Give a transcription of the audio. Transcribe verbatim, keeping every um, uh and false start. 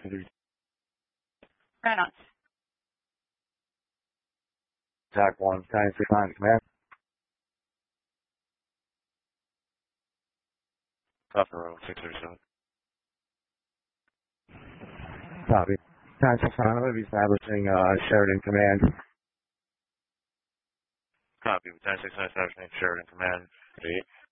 Right on. Attack one, nine six nine, command. Copy, row six zero seven. Copy. nine six nine, I'm going to be establishing uh, Sheridan command. Copy, nine six nine establishing Sheridan command. eight.